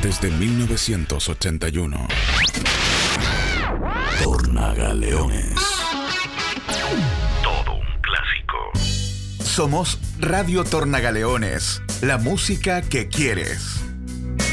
desde 1981. Tornagaleones. Todo un clásico. Somos Radio Tornagaleones, la música que quieres.